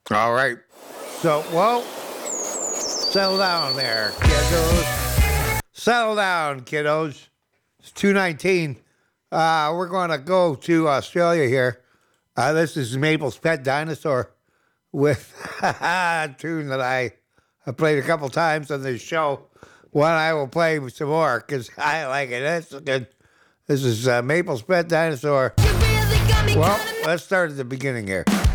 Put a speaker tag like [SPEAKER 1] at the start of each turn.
[SPEAKER 1] All right. So, well, settle down there, kiddos. Settle down, kiddos. It's 219. We're going to go to Australia here. This is Maple's Pet Dinosaur with a tune that I have played a couple times on this show. One I will play some more because I like it. That's good. This is Maple's Pet Dinosaur. Well, let's start at the beginning here.